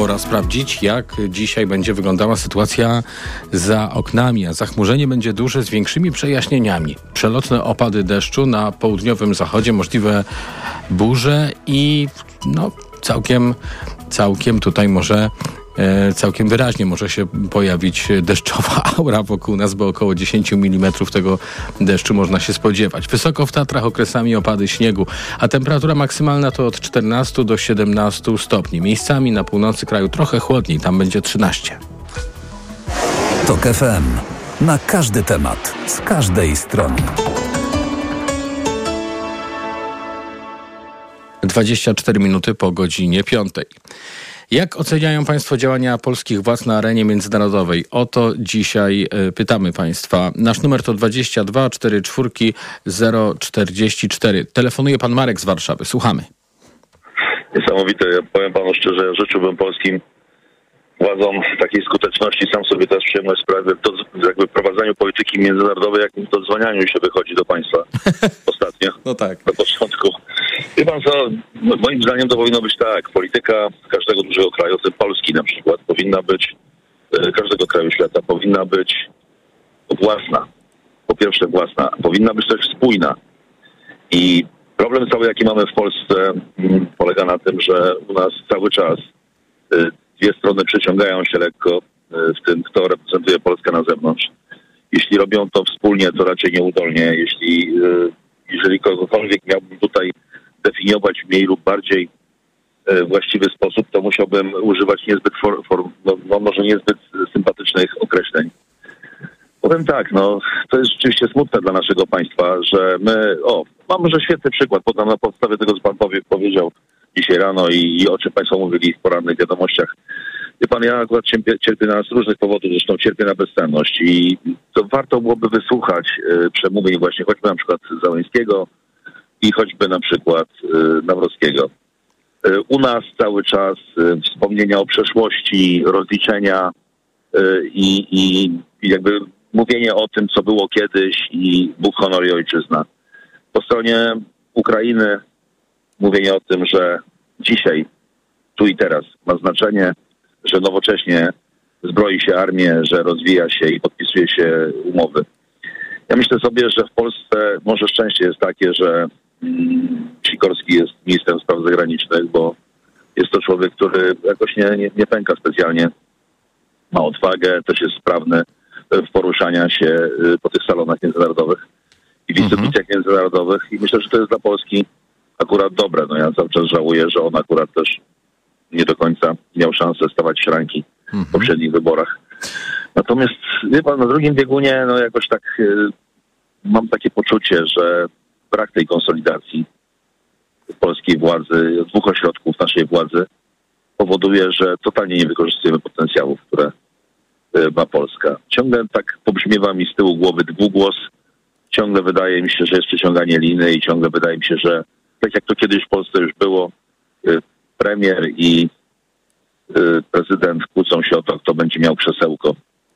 Pora sprawdzić, jak dzisiaj będzie wyglądała sytuacja za oknami, a zachmurzenie będzie duże z większymi przejaśnieniami. Przelotne opady deszczu na południowym zachodzie, możliwe burze i całkiem tutaj całkiem wyraźnie może się pojawić deszczowa aura wokół nas, bo około 10 mm tego deszczu można się spodziewać. Wysoko w Tatrach okresami opady śniegu, a temperatura maksymalna to od 14 do 17 stopni. Miejscami na północy kraju trochę chłodniej, tam będzie 13. TOK FM. Na każdy temat, z każdej strony. 24 minuty po godzinie 5. Jak oceniają Państwo działania polskich władz na arenie międzynarodowej? O to dzisiaj pytamy Państwa. Nasz numer to 22 44 044. Telefonuje Pan Marek z Warszawy. Słuchamy. Niesamowite. Ja powiem Panu szczerze, życzyłbym polskim władzom takiej skuteczności. Sam sobie też przyjemność sprawy w jakby prowadzeniu polityki międzynarodowej, jak w dodzwanianiu się wychodzi do państwa ostatnio. No tak. Na początku. Wie pan co, moim zdaniem to powinno być tak. Polityka każdego dużego kraju, w tym Polski na przykład, powinna być, każdego kraju świata, powinna być własna. Po pierwsze własna. Powinna być też spójna. I problem cały, jaki mamy w Polsce, polega na tym, że u nas cały czas dwie strony przeciągają się lekko w tym, kto reprezentuje Polskę na zewnątrz. Jeśli robią to wspólnie, to raczej nieudolnie. Jeżeli kogokolwiek miałbym tutaj definiować w mniej lub bardziej właściwy sposób, to musiałbym używać niezbyt może niezbyt sympatycznych określeń. Powiem tak, to jest rzeczywiście smutne dla naszego państwa, że mam może świetny przykład, podam na podstawie tego, co pan powiedział dzisiaj rano i o czym państwo mówili w porannych wiadomościach. Wie pan, ja akurat cierpię z różnych powodów, zresztą cierpię na bezsenność i to warto byłoby wysłuchać przemówień właśnie choćby na przykład Załęskiego i choćby na przykład Nawrockiego. U nas cały czas wspomnienia o przeszłości, rozliczenia i jakby mówienie o tym, co było kiedyś i Bóg, honor i ojczyzna. Po stronie Ukrainy mówienie o tym, że dzisiaj, tu i teraz ma znaczenie, że nowocześnie zbroi się armię, że rozwija się i podpisuje się umowy. Ja myślę sobie, że w Polsce może szczęście jest takie, że Sikorski jest ministrem spraw zagranicznych, bo jest to człowiek, który jakoś nie pęka specjalnie. Ma odwagę, też jest sprawny w poruszaniu się po tych salonach międzynarodowych i w instytucjach międzynarodowych i myślę, że to jest dla Polski akurat dobre. Ja cały czas żałuję, że on akurat też nie do końca miał szansę stawać w szranki w poprzednich wyborach. Natomiast wie pan, na drugim biegunie jakoś tak mam takie poczucie, że brak tej konsolidacji polskiej władzy, dwóch ośrodków naszej władzy powoduje, że totalnie nie wykorzystujemy potencjałów, które ma Polska. Ciągle tak pobrzmiewa mi z tyłu głowy dwugłos. Ciągle wydaje mi się, że jest przeciąganie liny i ciągle wydaje mi się, że tak jak to kiedyś w Polsce już było, premier i prezydent kłócą się o to, kto będzie miał krzesełko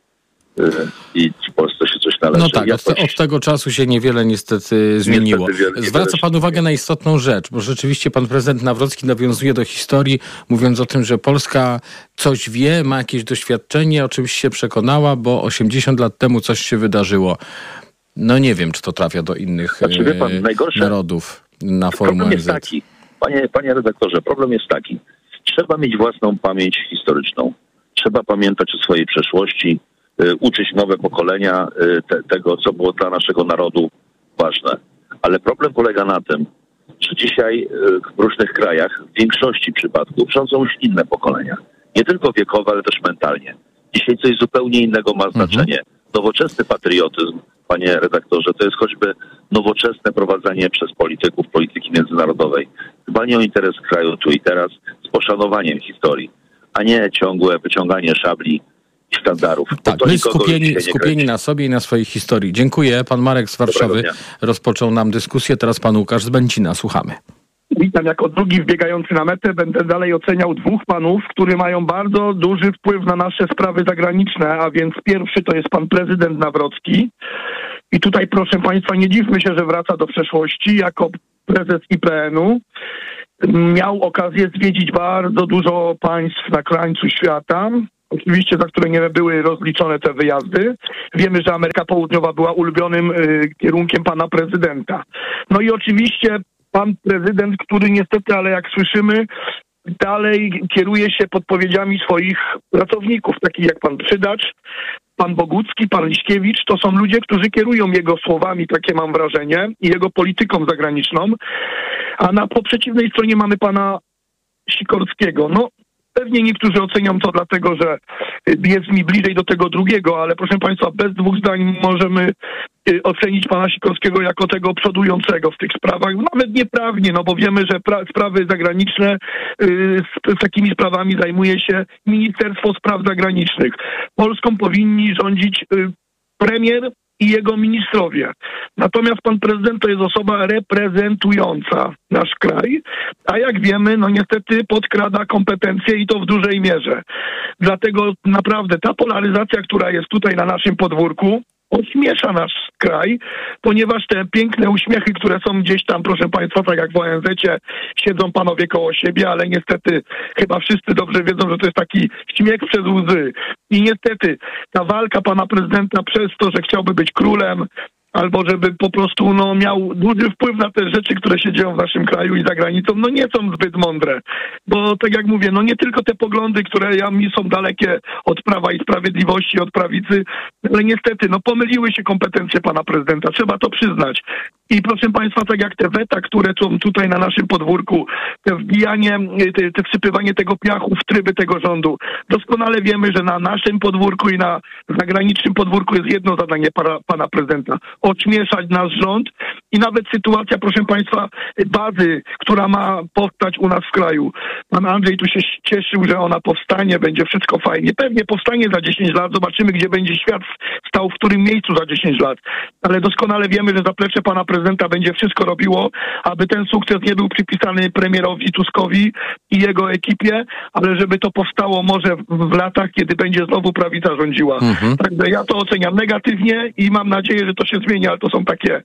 i w Polsce się coś należy. No tak, od tego czasu się niewiele niestety zmieniło. Zwraca pan uwagę na istotną rzecz, bo rzeczywiście pan prezydent Nawrocki nawiązuje do historii, mówiąc o tym, że Polska coś wie, ma jakieś doświadczenie, o czymś się przekonała, bo 80 lat temu coś się wydarzyło. Nie wiem, czy to trafia do innych narodów na forum ONZ. Jest taki, panie redaktorze, problem jest taki. Trzeba mieć własną pamięć historyczną. Trzeba pamiętać o swojej przeszłości, uczyć nowe pokolenia tego, co było dla naszego narodu ważne. Ale problem polega na tym, że dzisiaj w różnych krajach, w większości przypadków, rządzą już inne pokolenia. Nie tylko wiekowe, ale też mentalnie. Dzisiaj coś zupełnie innego ma znaczenie. Nowoczesny patriotyzm, panie redaktorze, to jest choćby nowoczesne prowadzenie przez polityków polityki międzynarodowej. Dbanie o interes kraju tu i teraz z poszanowaniem historii, a nie ciągłe wyciąganie szabli i sztandarów. Tak, my skupieni na sobie i na swojej historii. Dziękuję. Pan Marek z Warszawy rozpoczął nam dyskusję. Teraz pan Łukasz z Bęcina. Słuchamy. Witam, jako drugi wbiegający na metę będę dalej oceniał dwóch panów, którzy mają bardzo duży wpływ na nasze sprawy zagraniczne, a więc pierwszy to jest pan prezydent Nawrocki. I tutaj, proszę państwa, nie dziwmy się, że wraca do przeszłości jako prezes IPN-u. miał okazję zwiedzić bardzo dużo państw na krańcu świata. Oczywiście, za które nie były rozliczone te wyjazdy. Wiemy, że Ameryka Południowa była ulubionym kierunkiem pana prezydenta. No i oczywiście pan prezydent, który niestety, ale jak słyszymy, dalej kieruje się podpowiedziami swoich pracowników, takich jak pan Przydacz, pan Bogucki, pan Liśkiewicz. To są ludzie, którzy kierują jego słowami, takie mam wrażenie, i jego polityką zagraniczną. A po przeciwnej stronie mamy pana Sikorskiego. No, pewnie niektórzy ocenią to dlatego, że jest mi bliżej do tego drugiego, ale proszę państwa, bez dwóch zdań możemy ocenić pana Sikorskiego jako tego przodującego w tych sprawach. Nawet nieprawnie, no bo wiemy, że sprawy zagraniczne, z takimi sprawami zajmuje się Ministerstwo Spraw Zagranicznych. Polską powinni rządzić premier i jego ministrowie. Natomiast pan prezydent to jest osoba reprezentująca nasz kraj, a jak wiemy, no niestety podkrada kompetencje i to w dużej mierze. Dlatego naprawdę ta polaryzacja, która jest tutaj na naszym podwórku, ośmiesza nasz kraj, ponieważ te piękne uśmiechy, które są gdzieś tam, proszę państwa, tak jak w ONZ-cie, siedzą panowie koło siebie, ale niestety chyba wszyscy dobrze wiedzą, że to jest taki śmiech przez łzy. I niestety ta walka pana prezydenta przez to, że chciałby być królem, albo żeby po prostu miał duży wpływ na te rzeczy, które się dzieją w naszym kraju i za granicą, no nie są zbyt mądre. Bo tak jak mówię, no nie tylko te poglądy, które mi są dalekie od Prawa i Sprawiedliwości, od prawicy, ale niestety, no pomyliły się kompetencje pana prezydenta, trzeba to przyznać. I proszę państwa, tak jak te weta, które są tutaj na naszym podwórku, te wbijanie, te wsypywanie tego piachu w tryby tego rządu, doskonale wiemy, że na naszym podwórku i na zagranicznym podwórku jest jedno zadanie pana prezydenta. Ośmieszać nasz rząd i nawet sytuacja, proszę państwa, bazy, która ma powstać u nas w kraju. Pan Andrzej tu się cieszył, że ona powstanie, będzie wszystko fajnie. Pewnie powstanie za 10 lat, zobaczymy, gdzie będzie świat stał, w którym miejscu za 10 lat. Ale doskonale wiemy, że zaplecze pana prezydenta będzie wszystko robiło, aby ten sukces nie był przypisany premierowi Tuskowi i jego ekipie, ale żeby to powstało może w latach, kiedy będzie znowu prawica rządziła. Także ja to oceniam negatywnie i mam nadzieję, że to się zmieni, ale to są takie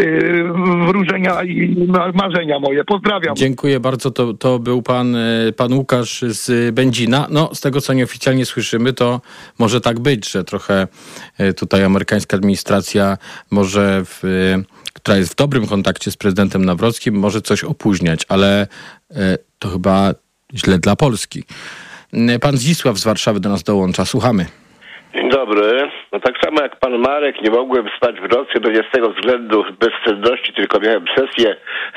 wróżenia i marzenia moje. Pozdrawiam. Dziękuję bardzo. To był pan Łukasz z Będzina. No, z tego, co nieoficjalnie słyszymy, to może tak być, że trochę tutaj amerykańska administracja może, która jest w dobrym kontakcie z prezydentem Nawrockim, może coś opóźniać, ale to chyba źle dla Polski. Pan Zdzisław z Warszawy do nas dołącza. Słuchamy. Dzień dobry. No tak samo jak pan Marek, nie mogłem spać w nocy, to nie z tego względu bezsenności, tylko miałem sesję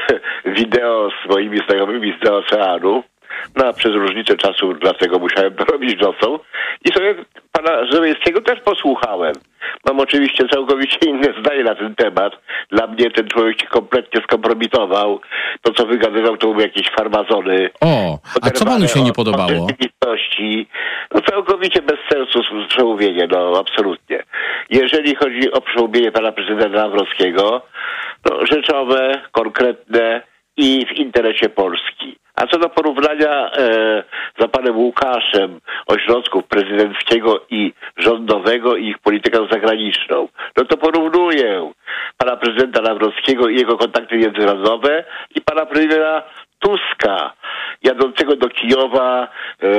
wideo z moimi znajomymi z oceanu. No a przez różnicę czasu dlatego musiałem to robić nocą. I sobie pana Żeleńskiego też posłuchałem. Mam oczywiście całkowicie inne zdanie na ten temat. Dla mnie ten człowiek się kompletnie skompromitował. To, co wygadywał, to były jakieś farmazony. A co panu się nie podobało? No całkowicie bez sensu przemówienie, no absolutnie. Jeżeli chodzi o przemówienie pana prezydenta Nawrockiego, no rzeczowe, konkretne i w interesie Polski. A co do porównania za panem Łukaszem ośrodków prezydenckiego i rządowego i ich politykę zagraniczną, no to porównuję pana prezydenta Nawrockiego i jego kontakty międzynarodowe i pana premiera Tuska, jadącego do Kijowa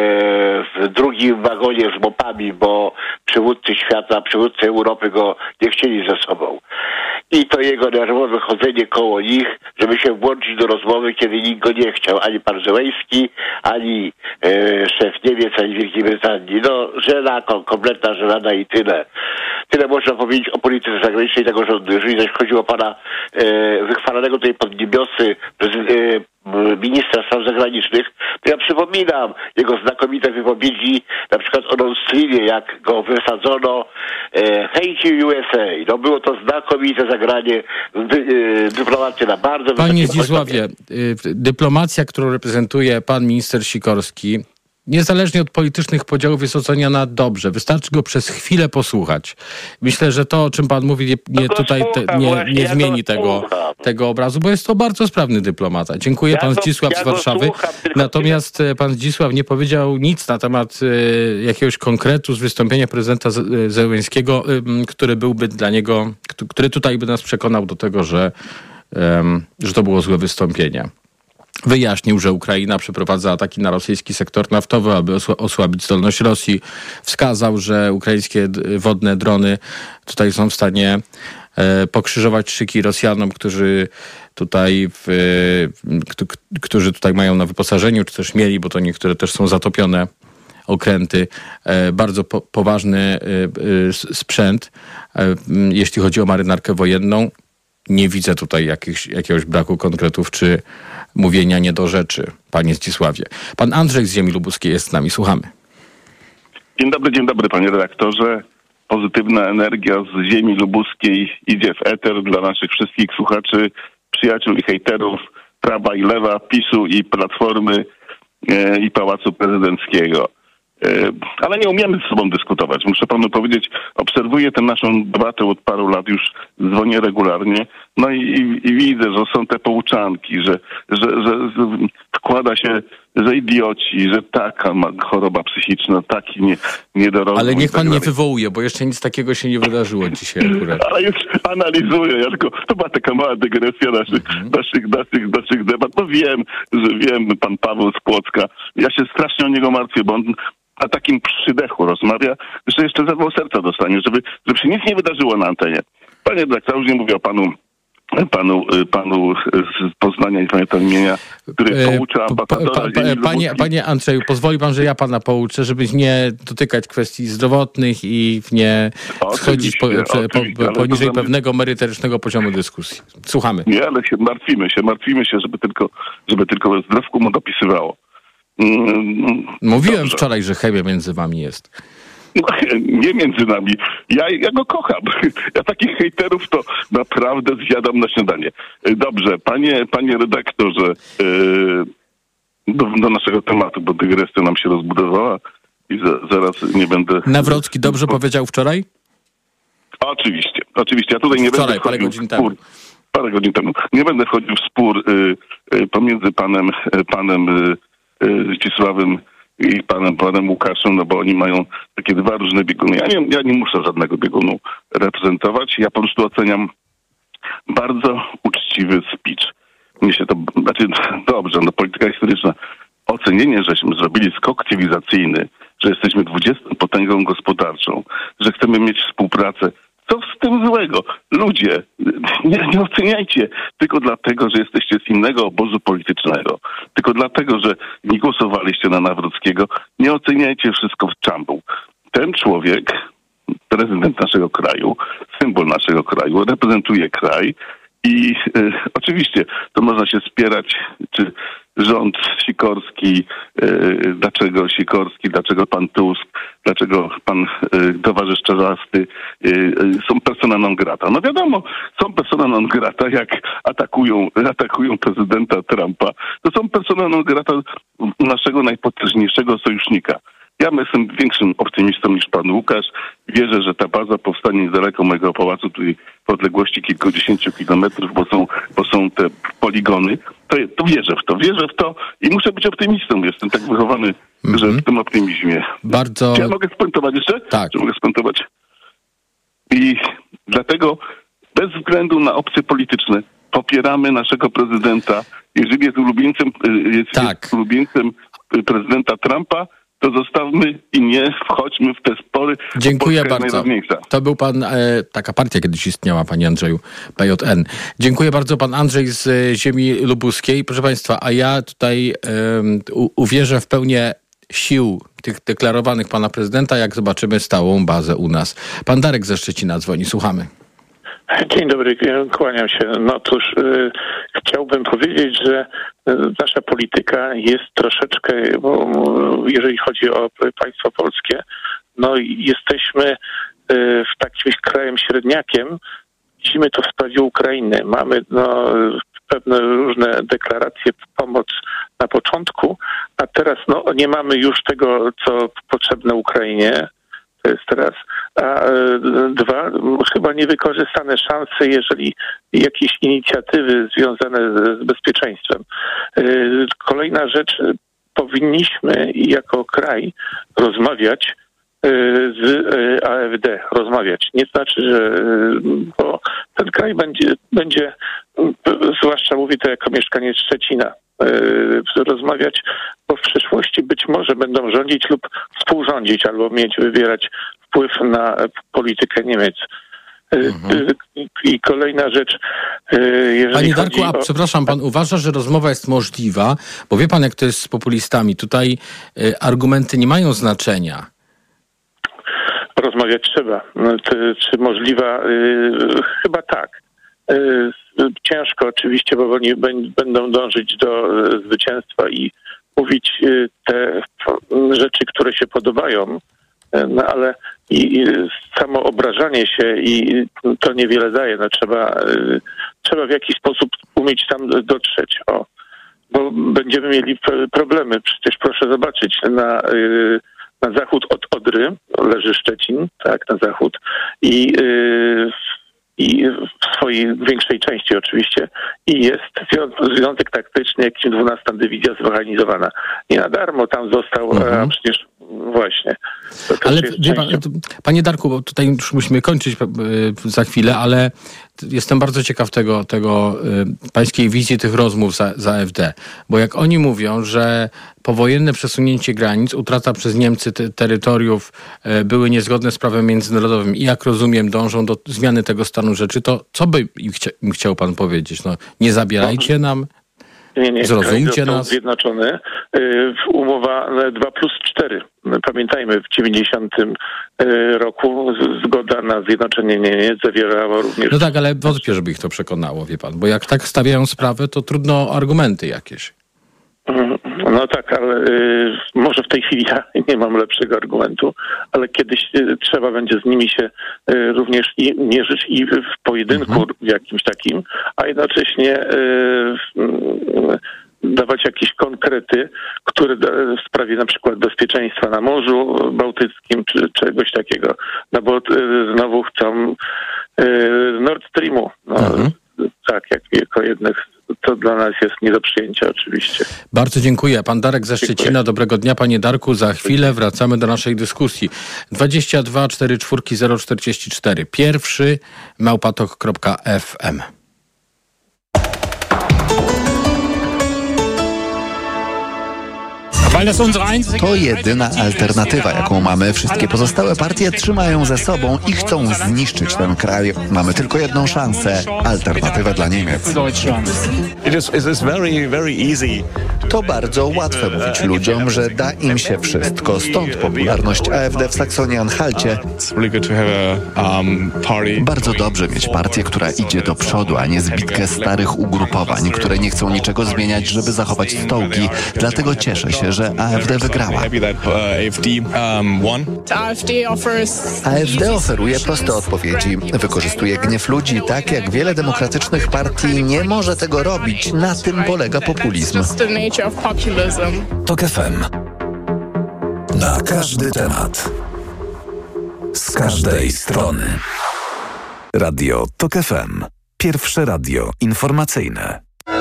w drugim wagonie z mopami, bo przywódcy świata, przywódcy Europy go nie chcieli ze sobą. I to jego nerwowe chodzenie koło nich, żeby się włączyć do rozmowy, kiedy nikt go nie chciał. Ani pan Żeleński, ani szef Niemiec, ani Wielkiej Brytanii. No, żena, kompletna żenada i tyle. Tyle można powiedzieć o polityce zagranicznej tego rządu. Jeżeli zaś chodzi o pana wychwalanego tutaj pod niebiosy ministra spraw zagranicznych, to ja przypominam jego znakomite wypowiedzi, na przykład o Nord Streamie, jak go wysadzono hate you USA. No było to znakomite zagranie dyplomacji na bardzo wysokim Panie Zdzisławie, dyplomacja, którą reprezentuje pan minister Sikorski, niezależnie od politycznych podziałów jest oceniana dobrze. Wystarczy go przez chwilę posłuchać. Myślę, że to, o czym pan mówi, nie zmieni tego obrazu, bo jest to bardzo sprawny dyplomata. Dziękuję, pan Zdzisław z Warszawy. Natomiast pan Zdzisław nie powiedział nic na temat jakiegoś konkretu z wystąpienia prezydenta Zełenskiego, który byłby dla niego, który tutaj by nas przekonał do tego, że to było złe wystąpienie. Wyjaśnił, że Ukraina przeprowadza ataki na rosyjski sektor naftowy, aby osłabić zdolność Rosji. Wskazał, że ukraińskie wodne drony tutaj są w stanie pokrzyżować szyki Rosjanom, którzy tutaj mają na wyposażeniu, czy też mieli, bo to niektóre też są zatopione okręty, bardzo poważny sprzęt, jeśli chodzi o marynarkę wojenną. Nie widzę tutaj jakiegoś braku konkretów, czy mówienia nie do rzeczy, panie Zdzisławie. Pan Andrzej z ziemi lubuskiej jest z nami, słuchamy. Dzień dobry, panie redaktorze. Pozytywna energia z ziemi lubuskiej idzie w eter dla naszych wszystkich słuchaczy, przyjaciół i hejterów prawa i lewa, PiS-u i Platformy i Pałacu Prezydenckiego. Ale nie umiemy z sobą dyskutować. Muszę panu powiedzieć, obserwuję tę naszą debatę od paru lat, już dzwonię regularnie, no i widzę, że są te pouczanki, że wkłada się, że idioci, że taka choroba psychiczna, taki niedorozwój. Ale niech pan nie wywołuje, bo jeszcze nic takiego się nie wydarzyło dzisiaj akurat. Ale już analizuję, ja tylko, to była taka mała dygresja naszych debat. No wiem, pan Paweł z Płocka, ja się strasznie o niego martwię, bo on na takim przydechu rozmawia, że jeszcze zawał serca dostanie, żeby się nic nie wydarzyło na antenie. Panie redaktorze, już nie mówię o panu z Poznania i pamiętam imienia, który poucza ambasadora. Panie Andrzeju, pozwoli pan, że ja pana pouczę, żeby nie dotykać kwestii zdrowotnych i nie schodzić poniżej pewnego merytorycznego poziomu dyskusji. Słuchamy. Nie, ale martwimy się, żeby tylko zdrowku mu dopisywało. Mówiłem wczoraj, że chemia między wami jest. Nie między nami. Ja go kocham. Ja takich hejterów to naprawdę zjadam na śniadanie. Dobrze, panie redaktorze, do naszego tematu, bo dygresja nam się rozbudowała i zaraz nie będę... Nawrocki dobrze powiedział wczoraj? Oczywiście. Ja tutaj nie wczoraj, będę wchodził w spór. Parę godzin temu. Nie będę wchodził w spór pomiędzy panem Zdzisławem i panem Łukaszem, no bo oni mają takie dwa różne bieguny. Ja nie muszę żadnego biegunu reprezentować. Ja po prostu oceniam bardzo uczciwy speech. Mnie się to, dobrze, polityka historyczna. Ocenienie, żeśmy zrobili skok cywilizacyjny, że jesteśmy 20. potęgą gospodarczą, że chcemy mieć współpracę. Co z tym złego? Ludzie, nie oceniajcie tylko dlatego, że jesteście z innego obozu politycznego. Tylko dlatego, że nie głosowaliście na Nawrockiego. Nie oceniajcie wszystko w czambuł. Ten człowiek, prezydent naszego kraju, symbol naszego kraju, reprezentuje kraj i oczywiście to można się spierać, czy rząd Sikorski, dlaczego pan Tusk, dlaczego pan towarzysz Czarzasty są persona non grata. No wiadomo, są persona non grata, jak atakują prezydenta Trumpa. To są persona non grata naszego najpotężniejszego sojusznika. Ja jestem większym optymistą niż pan Łukasz. Wierzę, że ta baza powstanie niedaleko mojego pałacu, tutaj w odległości kilkudziesięciu kilometrów, bo są te poligony. To wierzę w to i muszę być optymistą. Jestem tak wychowany, że w tym optymizmie. Bardzo... Czy ja mogę spuentować jeszcze? Tak. Czy mogę spuentować? I dlatego bez względu na opcje polityczne popieramy naszego prezydenta. Jeżeli jest ulubieńcem prezydenta Trumpa, to zostawmy i nie wchodźmy w te spory. Dziękuję bardzo. To był pan, taka partia kiedyś istniała, panie Andrzeju, PJN. Dziękuję bardzo, pan Andrzej z ziemi lubuskiej. Proszę państwa, a ja tutaj uwierzę w pełnię sił tych deklarowanych pana prezydenta, jak zobaczymy stałą bazę u nas. Pan Darek ze Szczecina dzwoni, słuchamy. Dzień dobry, kłaniam się. No cóż, chciałbym powiedzieć, że nasza polityka jest troszeczkę, bo jeżeli chodzi o państwo polskie, no jesteśmy w takim krajem średniakiem. Widzimy to w sprawie Ukrainy. Mamy pewne różne deklaracje, pomoc na początku, a teraz nie mamy już tego, co potrzebne Ukrainie. To jest teraz. A dwa, chyba niewykorzystane szanse, jeżeli jakieś inicjatywy związane z bezpieczeństwem. Kolejna rzecz, powinniśmy jako kraj rozmawiać z AfD. Nie znaczy, że bo ten kraj będzie zwłaszcza mówię to jako mieszkaniec Szczecina, rozmawiać, bo w przyszłości być może będą rządzić lub współrządzić albo wywierać wpływ na politykę Niemiec. I kolejna rzecz, Panie Darku, przepraszam, pan uważa, że rozmowa jest możliwa, bo wie pan, jak to jest z populistami. Tutaj argumenty nie mają znaczenia. Rozmawiać trzeba. Czy możliwa? Chyba tak. Ciężko oczywiście, bo oni będą dążyć do zwycięstwa i mówić te rzeczy, które się podobają, no ale i samo obrażanie się i to niewiele daje. No trzeba w jakiś sposób umieć tam dotrzeć. Bo będziemy mieli problemy. Przecież proszę zobaczyć, na zachód od Odry leży Szczecin, tak, na zachód i w swojej większej części oczywiście i jest związek taktyczny, jak 12. Dywizja zorganizowana. Nie na darmo tam został, a przecież właśnie. Ale wie pan, panie Darku, bo tutaj już musimy kończyć za chwilę, ale jestem bardzo ciekaw tego pańskiej wizji tych rozmów z AfD. Bo jak oni mówią, że powojenne przesunięcie granic, utrata przez Niemcy terytoriów były niezgodne z prawem międzynarodowym i jak rozumiem dążą do zmiany tego stanu rzeczy, to co by im chciał pan powiedzieć? No, nie zabierajcie nam? Nie. Zrozumcie nas. Zjednoczony. Umowa 2+4. Pamiętajmy, w 90 roku zgoda na zjednoczenie Niemiec zawierała również... No tak, ale wątpię, żeby ich to przekonało, wie pan. Bo jak tak stawiają sprawę, to trudno argumenty jakieś. No tak, ale może w tej chwili ja nie mam lepszego argumentu, ale kiedyś trzeba będzie z nimi się również i mierzyć i w pojedynku jakimś takim, a jednocześnie dawać jakieś konkrety, które w sprawie na przykład bezpieczeństwa na Morzu Bałtyckim czy czegoś takiego. No bo znowu chcą Nord Streamu. Tak, jako jednych. To dla nas jest nie do przyjęcia oczywiście. Bardzo dziękuję. Pan Darek ze Szczecina. Dobrego dnia, panie Darku. Za chwilę wracamy do naszej dyskusji. 22 44 044. Pierwszy @tok.fm. To jedyna alternatywa, jaką mamy. Wszystkie pozostałe partie trzymają ze sobą i chcą zniszczyć ten kraj. Mamy tylko jedną szansę. Alternatywę dla Niemiec. To bardzo łatwe mówić ludziom, że da im się wszystko. Stąd popularność AfD w Saksonii-Anhalcie. Bardzo dobrze mieć partię, która idzie do przodu, a nie zbitkę starych ugrupowań, które nie chcą niczego zmieniać, żeby zachować stołki. Dlatego cieszę się, że AfD wygrała. AfD oferuje proste odpowiedzi. Wykorzystuje gniew ludzi tak, jak wiele demokratycznych partii nie może tego robić. Na tym polega populizm. TOK FM. Na każdy temat. Z każdej strony. Radio TOK FM. Pierwsze radio informacyjne.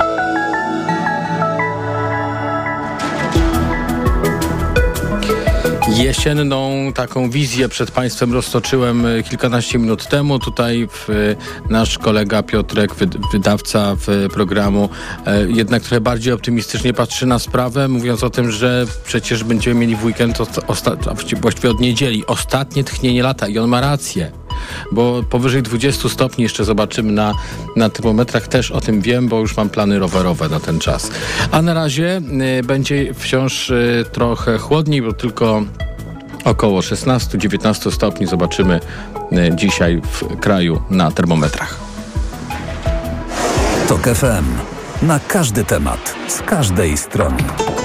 Jesienną taką wizję przed państwem roztoczyłem kilkanaście minut temu. Tutaj nasz kolega Piotrek, wydawca programu, jednak trochę bardziej optymistycznie patrzy na sprawę, mówiąc o tym, że przecież będziemy mieli w weekend, właściwie od niedzieli, ostatnie tchnienie lata i on ma rację. Bo powyżej 20 stopni jeszcze zobaczymy na termometrach, też o tym wiem, bo już mam plany rowerowe na ten czas. A na razie będzie wciąż trochę chłodniej, bo tylko około 16-19 stopni zobaczymy dzisiaj w kraju na termometrach. TOK FM. Na każdy temat, z każdej strony.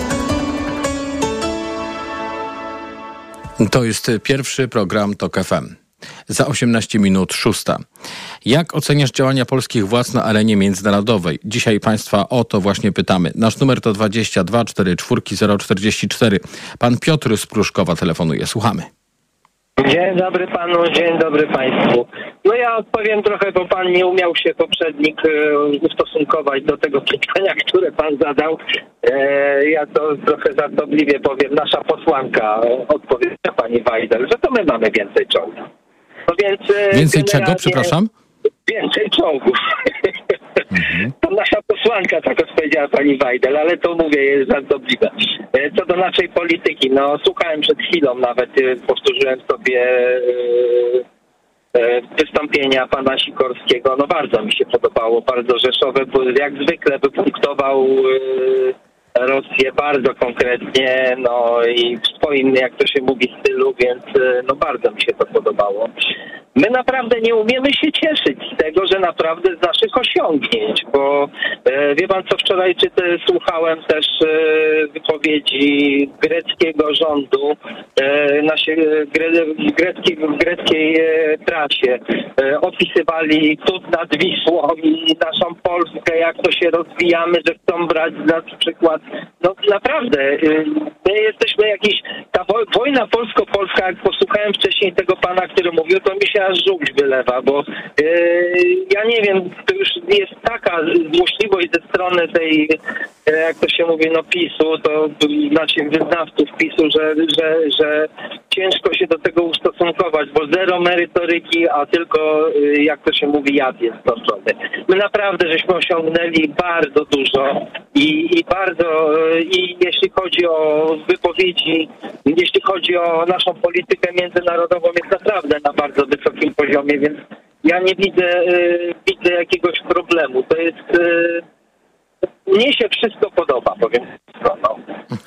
To jest pierwszy program TOK FM. Za 18 minut 6. Jak oceniasz działania polskich władz na arenie międzynarodowej? Dzisiaj państwa o to właśnie pytamy. Nasz numer to 22 44 044. Pan Piotr z Pruszkowa telefonuje. Słuchamy. Dzień dobry panu, dzień dobry państwu. No ja odpowiem trochę, bo pan nie umiał się poprzednik ustosunkować do tego pytania, które pan zadał. Ja to trochę żartobliwie powiem. Nasza posłanka odpowiedziała pani Weidel, że to my mamy więcej czołgów. No więc, więcej czego, przepraszam? Więcej czołgów. To nasza posłanka, tak odpowiedziała pani Weidel, ale to mówię, jest żartobliwe. Co do naszej polityki, no słuchałem przed chwilą nawet, powtórzyłem sobie wystąpienia pana Sikorskiego, no bardzo mi się podobało, bardzo rzeszowe, bo jak zwykle wypunktował Rosję bardzo konkretnie, no i w swoim, jak to się mówi, stylu, więc no bardzo mi się to podobało. My naprawdę nie umiemy się cieszyć z tego, że naprawdę z naszych osiągnięć, bo wie pan co, wczoraj słuchałem też wypowiedzi greckiego rządu w greckiej prasie. Opisywali cud nad Wisłą i naszą Polskę, jak to się rozwijamy, że chcą brać za przykład. No naprawdę, my jesteśmy ta wojna polsko-polska, jak posłuchałem wcześniej tego pana, który mówił, to mi się aż żółć wylewa, bo ja nie wiem, to już jest taka złośliwość ze strony tej, jak to się mówi, no PiS-u, to znaczy wyznawców PiS-u, że ciężko się do tego ustosunkować, bo zero merytoryki, a tylko, jak to się mówi, jad jest stoczony. My naprawdę żeśmy osiągnęli bardzo dużo i jeśli chodzi o wypowiedzi, jeśli chodzi o naszą politykę międzynarodową, jest naprawdę na bardzo wysokim poziomie, więc ja nie widzę jakiegoś problemu. To jest, mnie się wszystko podoba, powiem